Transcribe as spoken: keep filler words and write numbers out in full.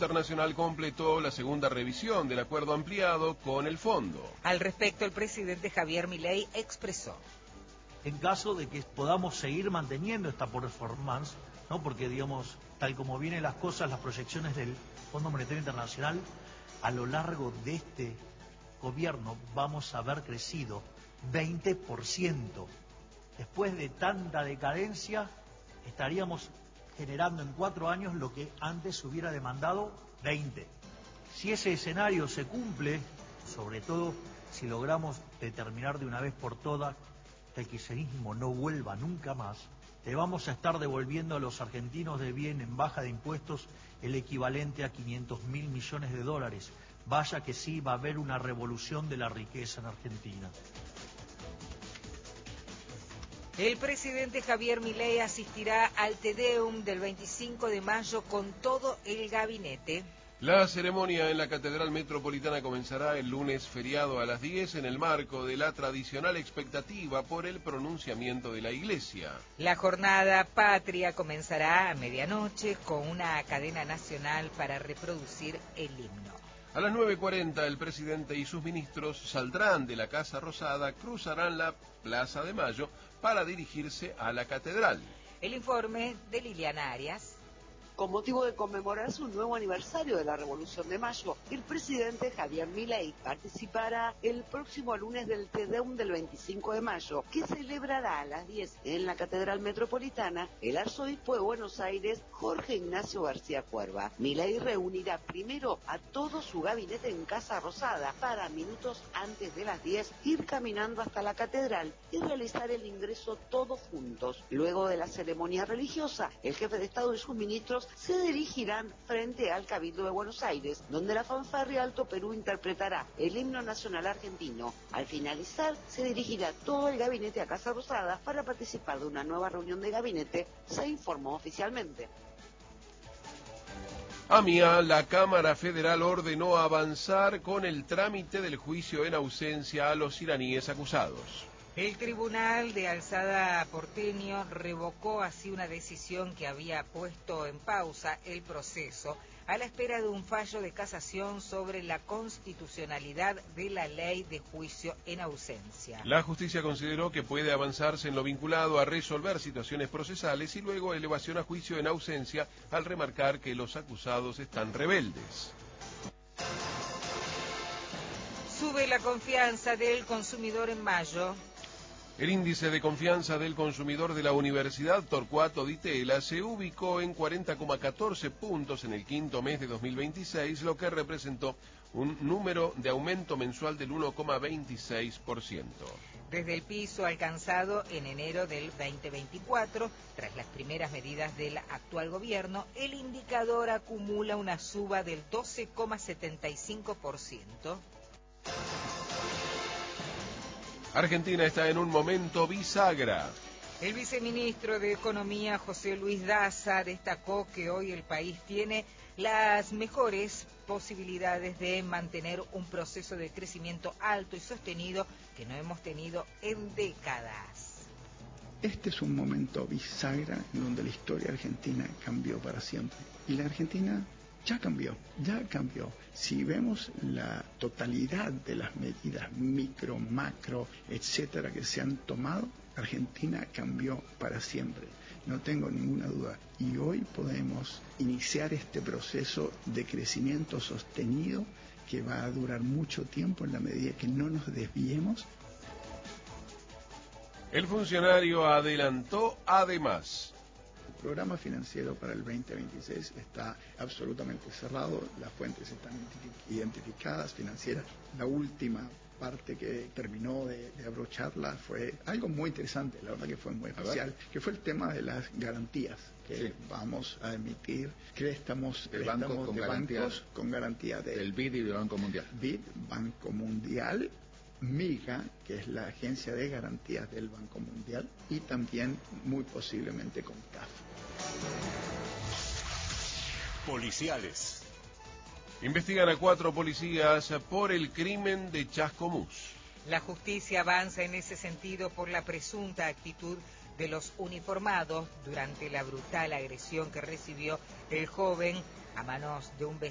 Internacional completó la segunda revisión del acuerdo ampliado con el fondo. Al respecto, el presidente Javier Milei expresó: en caso de que podamos seguir manteniendo esta performance, ¿no? Porque, digamos, tal como vienen las cosas, las proyecciones del Fondo Monetario Internacional, a lo largo de este gobierno vamos a haber crecido veinte por ciento. Después de tanta decadencia, estaríamos generando en cuatro años lo que antes hubiera demandado veinte. Si ese escenario se cumple, sobre todo si logramos determinar de una vez por todas que el kirchnerismo no vuelva nunca más, le vamos a estar devolviendo a los argentinos de bien en baja de impuestos el equivalente a quinientos mil millones de dólares. Vaya que sí, va a haber una revolución de la riqueza en Argentina. El presidente Javier Milei asistirá al Te Deum del veinticinco de mayo con todo el gabinete. La ceremonia en la Catedral Metropolitana comenzará el lunes feriado a las diez en el marco de la tradicional expectativa por el pronunciamiento de la Iglesia. La jornada patria comenzará a medianoche con una cadena nacional para reproducir el himno. A las nueve cuarenta el presidente y sus ministros saldrán de la Casa Rosada, cruzarán la Plaza de Mayo para dirigirse a la Catedral. El informe de Liliana Arias. Con motivo de conmemorarse un nuevo aniversario de la Revolución de Mayo, el presidente Javier Milei participará el próximo lunes del Te Deum del veinticinco de mayo, que celebrará a las diez en la Catedral Metropolitana el arzobispo de Buenos Aires, Jorge Ignacio García Cuerva. Milei reunirá primero a todo su gabinete en Casa Rosada para, minutos antes de las diez, ir caminando hasta la catedral y realizar el ingreso todos juntos. Luego de la ceremonia religiosa, el jefe de Estado y sus ministros se dirigirán frente al Cabildo de Buenos Aires, donde la fanfarria Alto Perú interpretará el himno nacional argentino. Al finalizar, se dirigirá todo el gabinete a Casa Rosada para participar de una nueva reunión de gabinete, se informó oficialmente. AMIA, la Cámara Federal ordenó avanzar con el trámite del juicio en ausencia a los iraníes acusados. El Tribunal de Alzada porteño revocó así una decisión que había puesto en pausa el proceso a la espera de un fallo de casación sobre la constitucionalidad de la ley de juicio en ausencia. La justicia consideró que puede avanzarse en lo vinculado a resolver situaciones procesales y luego elevación a juicio en ausencia al remarcar que los acusados están rebeldes. Sube la confianza del consumidor en mayo. El índice de confianza del consumidor de la Universidad Torcuato Di Tella se ubicó en cuarenta coma catorce puntos en el quinto mes de dos mil veintiséis, lo que representó un número de aumento mensual del uno coma veintiséis por ciento. Desde el piso alcanzado en enero del veinte veinticuatro, tras las primeras medidas del actual gobierno, el indicador acumula una suba del doce coma setenta y cinco por ciento. Argentina está en un momento bisagra. El viceministro de Economía, José Luis Daza, destacó que hoy el país tiene las mejores posibilidades de mantener un proceso de crecimiento alto y sostenido que no hemos tenido en décadas. Este es un momento bisagra en donde la historia argentina cambió para siempre. Y la Argentina ya cambió, ya cambió. Si vemos la totalidad de las medidas micro, macro, etcétera, que se han tomado, Argentina cambió para siempre. No tengo ninguna duda. Y hoy podemos iniciar este proceso de crecimiento sostenido que va a durar mucho tiempo en la medida que no nos desviemos. El funcionario adelantó además: el programa financiero para el veinte veintiséis está absolutamente cerrado, las fuentes están identificadas, financieras. La última parte que terminó de, de abrocharla fue algo muy interesante, la verdad que fue muy especial, que fue el tema de las garantías, que sí. Vamos a emitir préstamos, el préstamos banco con de garantía, bancos con garantía de, del B I D y del Banco Mundial. B I D, Banco Mundial, MIGA, que es la agencia de garantías del Banco Mundial, y también muy posiblemente con C A F. Policiales. Investigan a cuatro policías por el crimen de Chascomús. La justicia avanza en ese sentido por la presunta actitud de los uniformados durante la brutal agresión que recibió el joven a manos de un vecino.